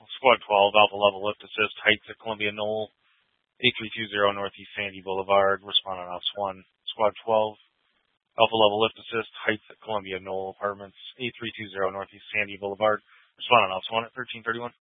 Squad 12, Alpha Level Lift Assist, Heights at Columbia Knoll, A320 Northeast Sandy Boulevard, respond on Ops 1. Squad 12, Alpha Level Lift Assist, Heights at Columbia Knoll Apartments, A320 Northeast Sandy Boulevard, respond on Ops 1 at 1331.